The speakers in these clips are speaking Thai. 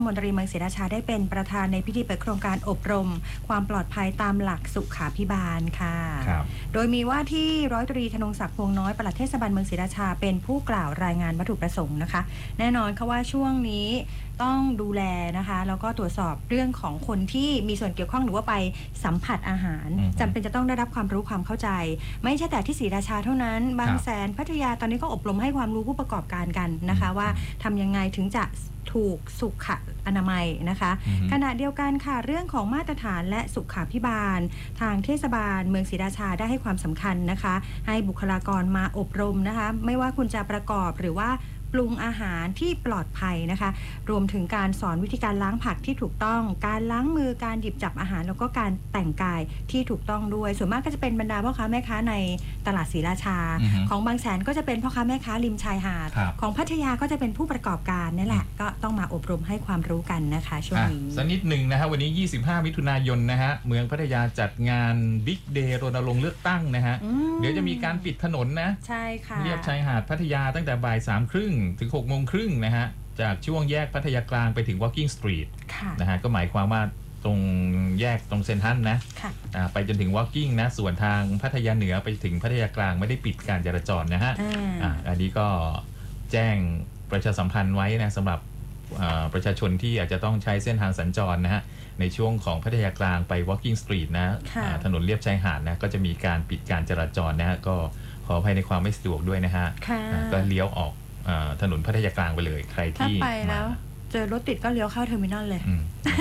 มนตรีเมืองศรีราชาได้เป็นประธานในพิธีเปิดโครงการอบรมความปลอดภัยตามหลักสุขาภิบาลค่ะโดยมีว่าที่ร้อยตรีธนงศักดิ์พวงน้อยปลัดเทศบาลเมืองศรีราชาเป็นผู้กล่าวรายงานวัตถุประสงค์นะคะแน่นอนค่ะว่าช่วงนี้ต้องดูแลนะคะแล้วก็ตรวจสอบเรื่องของคนที่มีส่วนเกี่ยวข้องหรือว่าไปสัมผัสอาหารจำเป็นจะต้องได้รับความรู้ความเข้าใจไม่ใช่แต่ที่ศรีราชาเท่านั้นบางแสนพัทยาตอนนี้ก็อบรมให้ความรู้ผู้ประกอบการกันนะคะว่าทำยังไงถึงจะถูกสุขอนามัยนะคะขณะเดียวกันค่ะเรื่องของมาตรฐานและสุขาภิบาลทางเทศบาลเมืองศรีราชาได้ให้ความสำคัญนะคะให้บุคลากรมาอบรมนะคะไม่ว่าคุณจะประกอบหรือว่าปรุงอาหารที่ปลอดภัยนะคะรวมถึงการสอนวิธีการล้างผักที่ถูกต้องการล้างมือการหยิบจับอาหารแล้วก็การแต่งกายที่ถูกต้องด้วยส่วนมากก็จะเป็นบรรดาพ่อค้าแม่ค้าในตลาดศรีราชาของบางแสนก็จะเป็นพ่อค้าแม่ค้าริมชายหาดของพัทยาก็จะเป็นผู้ประกอบการนี่แหละก็ต้องมาอบรมให้ความรู้กันนะคะช่วงนี้สักนิดหนึ่งนะฮะวันนี้25มิถุนายนนะฮะเมืองพัทยาจัดงานบิ๊กเดย์รณรงค์เลือกตั้งนะฮะเดี๋ยวจะมีการปิดถนนนะใช่ค่ะเรียบชายหาดพัทยาตั้งแต่บ่าย 3:30 ถึง 6:30 นะฮะจากช่วงแยกพัทยากลางไปถึง Walking Street นะฮะก็หมายความว่าตรงแยกตรงเซ็นทรัลนะไปจนถึง Walking นะส่วนทางพัทยาเหนือไปถึงพัทยากลางไม่ได้ปิดการจราจรนะฮะอันนี้ก็แจ้งประชาสัมพันธ์ไว้นะสำหรับประชาชนที่อาจจะต้องใช้เส้นทางสัญจรนะฮะในช่วงของพัทยากลางไป Walking Street นะถนนเลียบชายหาดนะก็จะมีการปิดการจราจรนะฮะก็ขออภัยในความไม่สะดวกด้วยนะฮะก็เลี้ยวออกถนนพัทยากลางไปเลยใครที่ไปแล้วเจอรถติดก็เลี้ยวเข้าเทอร์มินอลเลย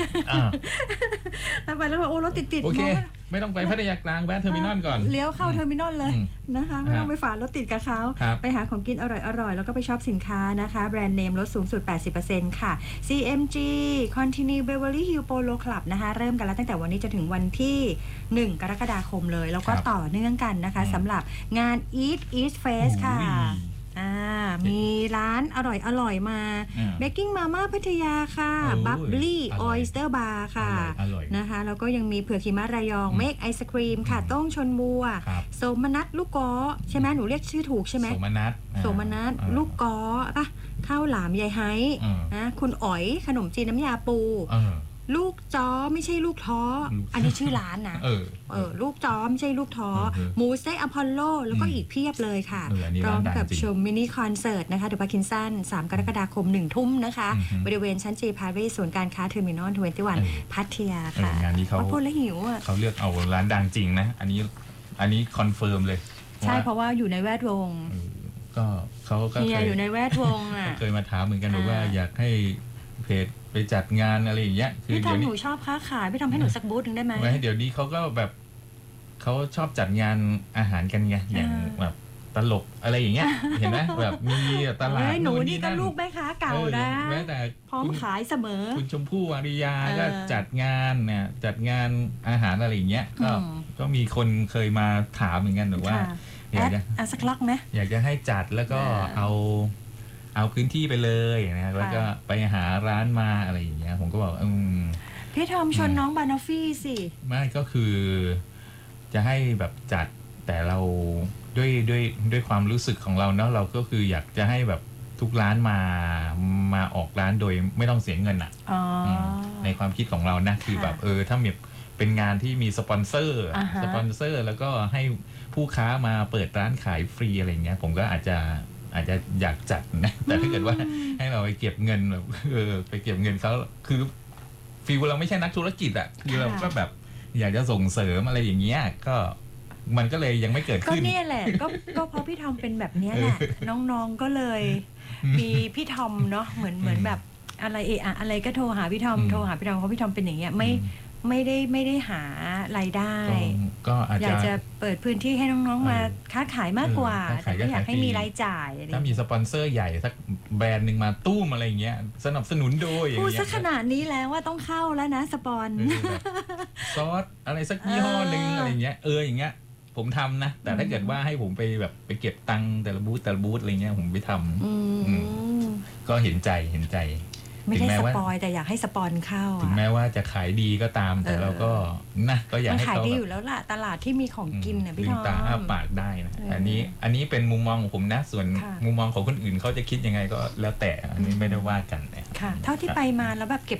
ถ้าไปแล้วโอ้รถติดโอเคไม่ต้องไปพัทยากลางแวะเทอร์มินอลก่อนเลี้ยวเข้าเทอร์มินอลเลยนะคะไม่ต้องไปฝ่ารถติดกับเขาไปหาของกินอร่อยๆแล้วก็ไปช็อปสินค้านะคะแบรนด์เนมลดสูงสุด 80% ค่ะ CMG Continue Beverly Hills Polo Club นะคะเริ่มกันแล้วตั้งแต่วันนี้จะถึงวันที่1กรกฎาคมเลยแล้วก็ต่อเนื่องกันนะคะสำหรับงาน Eat Fest ค่ะมีร้านอร่อยมาเบกกิ้งมาม่าพัทยาค่ะบับลี่ออยสเตอร์บาร์ค่ะนะคะแล้วก็ยังมีเผือกหิมะระยองเมกไอศครีมค่ะต้งชนบัวโสมนัสลูกกอใช่ไหมหนูเรียกชื่อถูกใช่ไหมโสมนัสลูกกอป่ะข้าวหลามยายไฮนะคุณอ๋อยขนมจีนน้ำยาปูลูกจ้อไม่ใช่ลูกท้ออันนี้ชื่อร้านนะลูกจ้อไม่ใช่ลูกท้อหมูสเต็กอพอลโลแล้วก็อีกเพียบเลยค่ะพร้อมกับชมมินิคอนเสิร์ตนะคะเดอะพาร์คินสัน3 กรกฎาคม 1 ทุ่มนะคะบริเวณชั้น J Pavilion ศูนย์การค้าเทอร์มินอล 21 พัทยาค่ะงานนี้พูดแล้วหิวอ่ะเขาเลือกเอาร้านดังจริงนะอันนี้คอนเฟิร์มเลยใช่เพราะว่าอยู่ในแวดวงก็เขาก็เคยอยู่ในแวดวงอ่ะเคยมาถามเหมือนกันว่าอยากให้เพจไปจัดงานอะไรอย่างเงี้ยคือเดี๋ยวนี้หนูชอบค้าขายไปทำให้หนูสักบูธนึงได้ไหมเดี๋ยวนี้เขาก็แบบเขาชอบจัดงานอาหารกันไงอย่างแบบตลกอะไรอย่างเงี้ยเห็นไหมแบบมีตลาดหนูนี่ก็ลูกแม่ค้าเก่านะแม้แต่พร้อมขายเสมอคุณชมพู่อาริยาก็จัดงานเนี่ยจัดงานอาหารอะไรอย่างเงี้ยก็มีคนเคยมาถามเหมือนกันหรือว่าอยากจะสักล็อกไหมอยากจะให้จัดแล้วก็เอาพื้นที่ไปเลยนะแล้วก็ไปหาร้านมาอะไรอย่างเงี้ยผมก็บอกพี่ทอมชวนน้องบานอฟฟี่สิไม่ก็คือจะให้แบบจัดแต่เราด้วยความรู้สึกของเราเนาะเราก็คืออยากจะให้แบบทุกร้านมาออกร้านโดยไม่ต้องเสียเงินในความคิดของเรานะคือแบบถ้ามีเป็นงานที่มีสปอนเซอร์แล้วก็ให้ผู้ค้ามาเปิดร้านขายฟรีอะไรเงี้ยผมก็อาจจะอยากจัดนะแต่ถ้าเกิดว่าให้เราไปเก็บเงินแบบไปเก็บเงินเขาคือฟีลเราไม่ใช่นักธุรกิจอ่ะคือเราก็แบบอยากจะส่งเสริมอะไรอย่างเงี้ยก็มันก็เลยยังไม่เกิดขึ้นก็เนี่ยแหละก็เพราะพี่ทอมเป็นแบบนี้แหละน้องๆก็เลยมีพี่ทอมเนาะเหมือนแบบอะไรอะไรก็โทรหาพี่ทอมเพราะพี่ทอมเป็นอย่างเงี้ยไม่ได้หารายได้ก็อยากจะเปิดพื้นที่ให้น้องๆมาค้าขายมากกว่าแต่ก็อยากให้มีรายจ่ายถ้ามีสปอนเซอร์ใหญ่สักแบรนด์หนึ่งมาตู้มอะไรอย่างเงี้ยสนับสนุนโดยอย่างเงี้ยพูดซะขนาดนี้แล้วว่าต้องเข้าแล้วนะสปอนซอสอะไรสักยี่ห้อนึงอะไรอย่างเงี้ยอย่างเงี้ยผมทำนะแต่ถ้าเกิดว่าให้ผมไปแบบไปเก็บตังค์แต่ละบูธอะไรเงี้ยผมไปทำก็เห็นใจไม่ได้สปอยแต่อยากให้สปอนเข้าถึงแม้ว่าจะขายดีก็ตามแต่เราก็นะก็อยากให้เขาขายดีอยู่แล้วล่ะตลาดที่มีของกินเนี่ยพี่ทอมตาอ้าปากได้นะอันนี้เป็นมุมมองของผมนะส่วนมุมมองของคนอื่นเขาจะคิดยังไงก็แล้วแต่อันนี้ไม่ได้ว่ากันนะค่ะ เท่าที่ไปมาแล้วแบบเก็บ